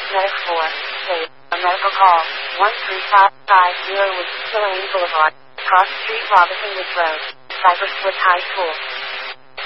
Medic 4, State. A medical call. 13550 with Tulane Boulevard. Cross Street, Robinson Woods Road. Cypress Woods High School.